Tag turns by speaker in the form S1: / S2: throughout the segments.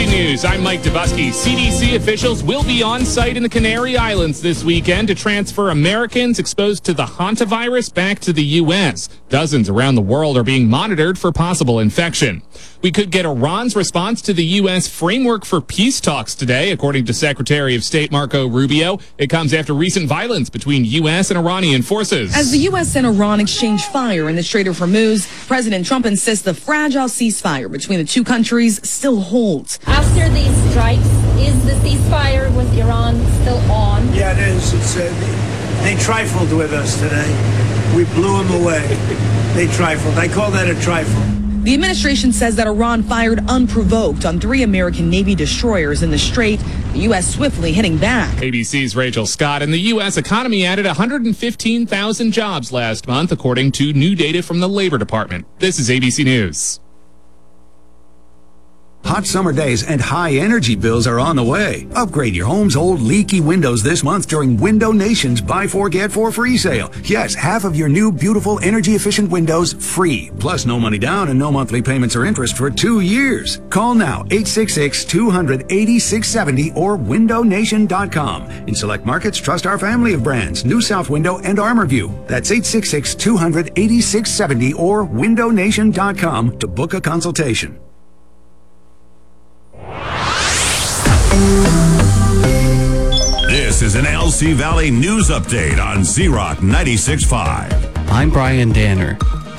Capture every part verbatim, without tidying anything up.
S1: C News, I'm Mike Dubusky. C D C officials will be on site in the Canary Islands this weekend to transfer Americans exposed to the hantavirus back to the U S. Dozens around the world are being monitored for possible infection. We could get Iran's response to the U S framework for peace talks today, according to Secretary of State Marco Rubio. It comes after recent violence between U S and Iranian forces.
S2: As the U S and Iran exchange fire in the Strait of Hormuz, President Trump insists the fragile ceasefire between the two countries still holds.
S3: After these strikes, is the ceasefire with Iran still on?
S4: Yeah, it is. It's, uh, they trifled with us today. We blew them away. They trifled. I call that a trifle.
S2: The administration says that Iran fired unprovoked on three American Navy destroyers in the Strait, the U S swiftly hitting back.
S1: A B C's Rachel Scott. And the U S economy added one hundred fifteen thousand jobs last month, according to new data from the Labor Department. This is A B C News.
S5: Hot summer days and high energy bills are on the way. Upgrade your home's old leaky windows this month during Window Nation's Buy Four Get Four free sale. Yes, half of your new beautiful energy efficient windows free. Plus no money down and no monthly payments or interest for two years. Call now eight six six, two hundred, eighty-six seventy or window nation dot com. In select markets, trust our family of brands, New South Window and ArmorView. That's eight six six, two hundred, eighty-six seventy or window nation dot com to book a consultation.
S6: This is an L C Valley News Update on Z-Rock ninety-six point five.
S7: I'm Brian Danner.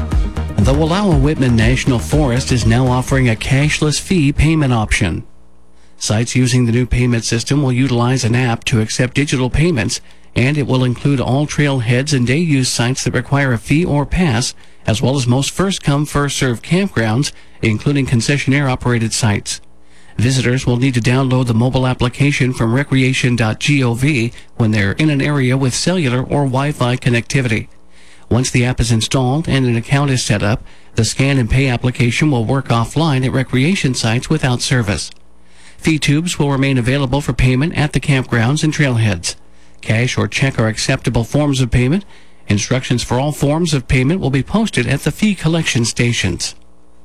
S7: The Wallowa-Whitman National Forest is now offering a cashless fee payment option. Sites using the new payment system will utilize an app to accept digital payments, and it will include all trailheads and day-use sites that require a fee or pass, as well as most first-come, first-served campgrounds, including concessionaire-operated sites. Visitors will need to download the mobile application from recreation dot gov when they're in an area with cellular or Wi-Fi connectivity. Once the app is installed and an account is set up, the scan and pay application will work offline at recreation sites without service. Fee tubes will remain available for payment at the campgrounds and trailheads. Cash or check are acceptable forms of payment. Instructions for all forms of payment will be posted at the fee collection stations.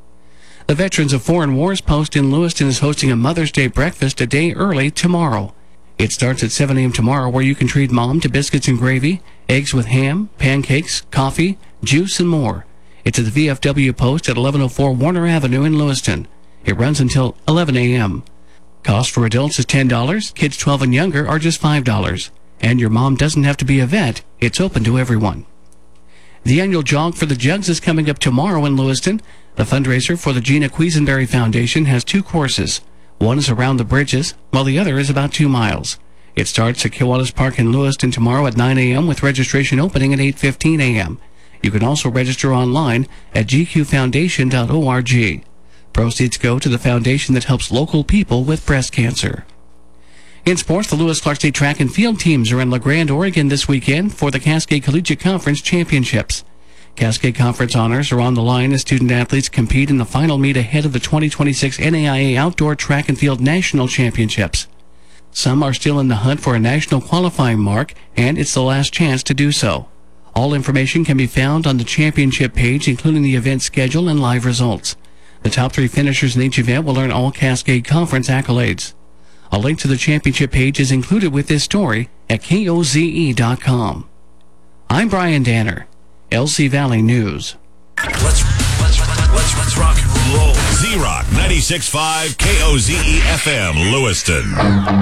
S7: The Veterans of Foreign Wars Post in Lewiston is hosting a Mother's Day breakfast a day early tomorrow. It starts at seven a.m. tomorrow, where you can treat Mom to biscuits and gravy, eggs with ham, pancakes, coffee, juice, and more. It's at the V F W Post at eleven oh four Warner Avenue in Lewiston. It runs until eleven a.m. Cost for adults is ten dollars, kids twelve and younger are just five dollars. And your mom doesn't have to be a vet. It's open to everyone. The annual Jog for the Jugs is coming up tomorrow in Lewiston. The fundraiser for the Gina Quisenberry Foundation has two courses. One is around the bridges, while the other is about two miles. It starts at Kiwanis Park in Lewiston tomorrow at nine a.m. with registration opening at eight fifteen a.m. You can also register online at g q foundation dot org. Proceeds go to the foundation that helps local people with breast cancer. In sports, the Lewis Clark State track and field teams are in La Grande, Oregon this weekend for the Cascade Collegiate Conference Championships. Cascade Conference honors are on the line as student-athletes compete in the final meet ahead of the twenty twenty-six N A I A Outdoor Track and Field National Championships. Some are still in the hunt for a national qualifying mark, and it's the last chance to do so. All information can be found on the championship page, including the event schedule and live results. The top three finishers in each event will earn all Cascade Conference accolades. A link to the championship page is included with this story at K O Z E dot com. I'm Brian Danner. L C Valley News.
S6: Let's, let's, let's, let's rock and roll. Z-Rock ninety-six point five K O Z E F M, Lewiston.